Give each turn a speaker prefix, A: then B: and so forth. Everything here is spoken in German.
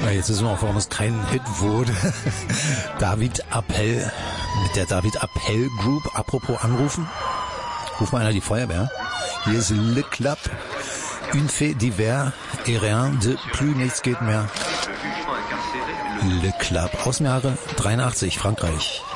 A: Ja, jetzt wissen wir auch, warum es kein Hit wurde. David Appel mit der David Appel Group. Apropos anrufen. Ruf mal einer die Feuerwehr. Hier ist Le Club. Une fait divers et rien de plus, nichts geht mehr. Le Club aus dem Jahre 83, Frankreich.